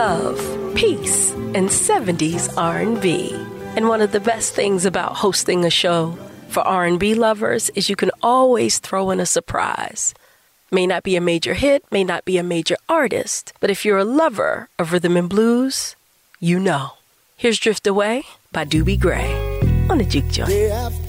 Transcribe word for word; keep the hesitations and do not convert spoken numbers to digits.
love, peace, and seventies R and B. And one of the best things about hosting a show for R and B lovers is you can always throw in a surprise. May not be a major hit, may not be a major artist, but if you're a lover of rhythm and blues, you know. Here's Drift Away by Doobie Gray on the Juke Joint.